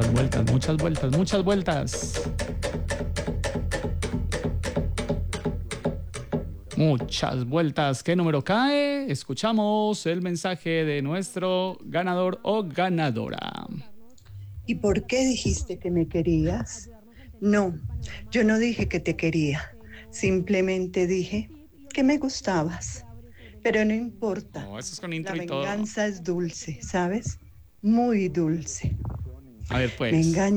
vueltas, muchas vueltas, muchas vueltas. Muchas vueltas. ¿Qué número cae? Escuchamos el mensaje de nuestro ganador o ganadora. ¿Y por qué dijiste que me querías? No, yo no dije que te quería. Simplemente dije que me gustabas. Pero no importa. No, eso es con La intro y todo. venganza es dulce, ¿sabes? Muy dulce. A ver, Me pues. engañas.